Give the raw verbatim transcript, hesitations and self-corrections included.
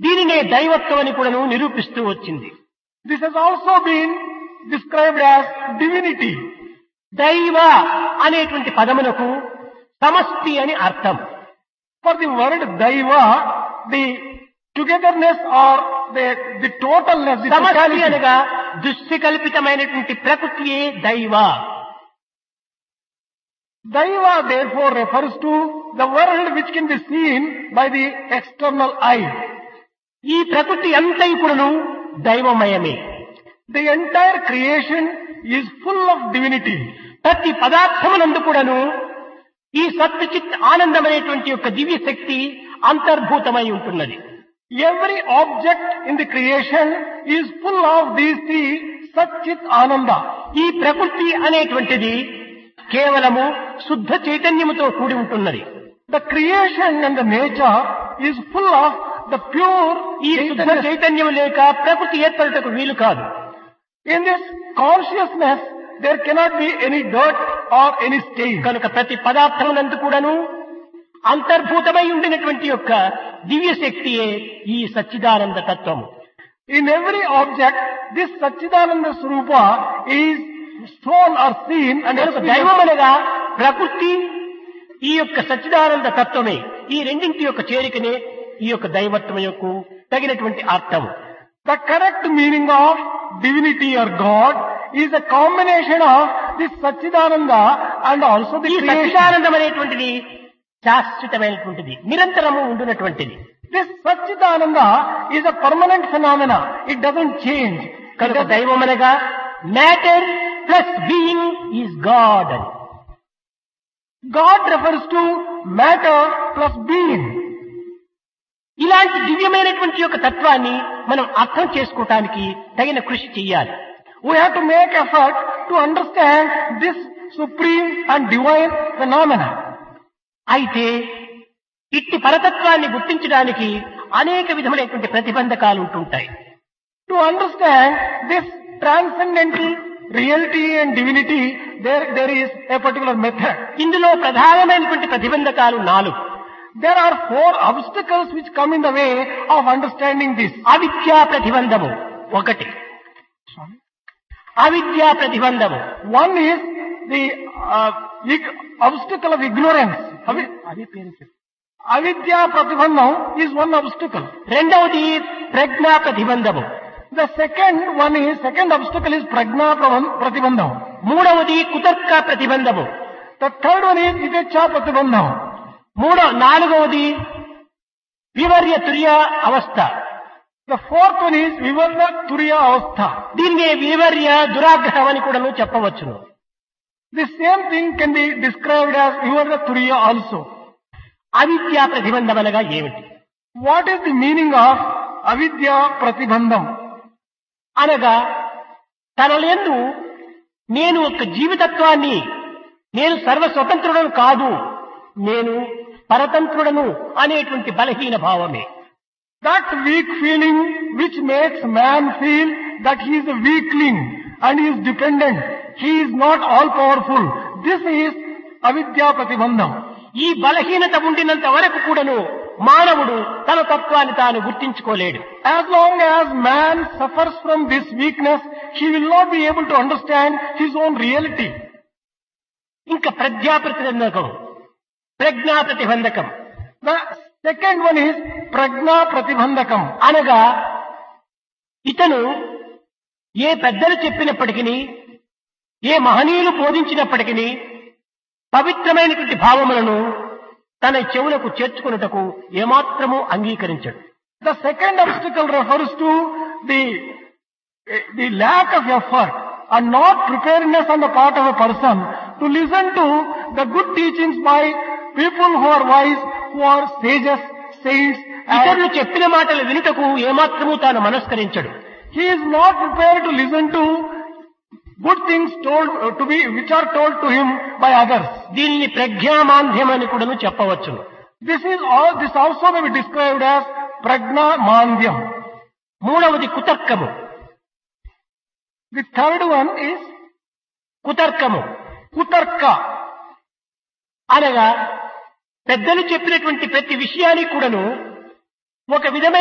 దీనినే దైవత్వం అని కూడాను నిరూపిస్తూ వచ్చింది. This has also been described as divinity. దైవ అనేటువంటి పదమునకు సమష్టి అని అర్థం. For the word Daiva, the togetherness or the, the totalness, the సమష్టి totality. అనగా దృశ్యకల్పితమైనటువంటి ప్రకృతియే దైవ. Daiva therefore refers to the world which can be seen by the external eye. ఈ ప్రకృతి అంతయు కూడాను దైవమయమే. The entire creation is full of divinity. ప్రతి పదార్థమునందు కూడాను ఈ సత్చిత్ ఆనందమైనటువంటి యొక్క దివ్య శక్తి అంతర్భూతమై ఉంటున్నది. Every object in the creation is full of these three Satchit Ananda. ఈ ప్రకృతి అనేటువంటిది కేవలము శుద్ధ చైతన్యముతో కూడి ఉంటున్నది. The creation and the nature is full of the pure ఈ శుద్ధ Chaitanya. చైతన్యము లేక ప్రకృతి ఏర్పడటకు వీలు కాదు. In this consciousness, there cannot be any dirt or any stain. కనుక ప్రతి పదార్థమునందు కూడాను అంతర్భూతమై ఉండినటువంటి యొక్క దివ్య శక్తియే ఈ సచ్చిదానంద తత్వము. In every object, this Satchidananda Swarupa is shown or seen and కనుక experienced. దైవం అనగా ప్రకృతి ఈ యొక్క సచ్చిదానంద తత్వమే. ఈ రెండింటి యొక్క చేరికనే ఈ యొక్క దైవత్వం యొక్క తగినటువంటి అర్థము. The correct meaning of divinity or God is a combination of this Satchidananda and also the ఈ creation. సచ్చిదానందం అనేటువంటిది శాశ్వతమైనటువంటిది, నిరంతరము ఉండునటువంటిది. This Satchidananda is a permanent phenomena. It doesn't change. కనుక దైవం అనగా matter plus being is God అని. God refers to matter plus being. ఇలాంటి దివ్యమైనటువంటి యొక్క తత్వాన్ని మనం అర్థం చేసుకోవటానికి తగిన కృషి చెయ్యాలి. We have to make effort to understand this supreme and divine phenomena. అయితే ఇట్టి పరతత్వాన్ని గుర్తించడానికి అనేక విధములైనటువంటి ప్రతిబంధకాలు ఉంటుంటాయి. To understand this transcendental reality and divinity, there, there is a particular method. ఇందులో ప్రధానమైనటువంటి ప్రతిబంధకాలు నాలుగు. There are four obstacles which come in the way of understanding this. అవిద్యా ప్రతిబంధము ఒకటి. అవిద్యా ప్రతిబంధము One is the uh, ig- obstacle of ignorance. Avi- అది పేరు చెప్పు. Avidya Pratibandham is one obstacle. రెండవది ప్రజ్ఞా ప్రతిబంధము. The second one is, second obstacle is Prajna Pravan- Pratibandham. మూడవది కుతర్క ప్రతిబంధము. The third one is Vivekcha Pratibandham. మూడో నాలుగవది వివర్య తుర్య అవస్థ. The fourth one is Vivarna Turiya Avastha. దీన్ని వివర్య దురాగ్రహం అని కూడా చెప్పవచ్చును. The same thing can be described as Vivarna Turiya also. అవిద్యా ప్రతిబంధం అనగా ఏమిటి? What is the meaning of Avidya Pratibandham? అనగా తనలందు నేను ఒక జీవితత్వాన్ని, నేను సర్వ స్వతంత్రుడను కాదు, నేను పరతంత్రుడను అనేటువంటి బలహీన భావమే. That weak feeling which makes man feel that he is a weakling and he is dependent. He is not all powerful. This is Avidya Pratibandham. ఈ బలహీనత ఉండినంత వరకు కూడాను మానవుడు తన తత్వాన్ని తాను గుర్తించుకోలేడు. As long as man suffers from this weakness, he will not be able to understand his own reality. ఇంకా ప్రజ్ఞా ప్రతిబంధకం, ప్రజ్ఞా ప్రతిబంధకం The second one is Prajna Pratibandhakam. అనగా ఇతను ఏ పెద్దలు చెప్పినప్పటికీ, ఏ మహనీయులు బోధించినప్పటికీ పవిత్రమైనటువంటి భావములను తన చెవులకు చేర్చుకున్నటకు ఏమాత్రము అంగీకరించడు. The second obstacle refers to the, the lack of effort and not preparedness on the part of a person to listen to the good teachings by people who are wise, who are sages, saints. ఇతరులు And చెప్పిన మాటలు వినుటకు ఏమాత్రము తాను మనస్కరించడు. he is not prepared to listen to good things told to be, which are told to him by others. దీనిని ప్రజ్ఞామాంధ్యం అని కూడా చెప్పవచ్చును. This is all, this also may be described as Prajna Mandhyam. మూడవది కుతర్కము. The third one is కుతర్కము Kutarka. అనగా పెద్దలు చెప్పినటువంటి ప్రతి విషయాన్ని కూడాను ఒక విధమైన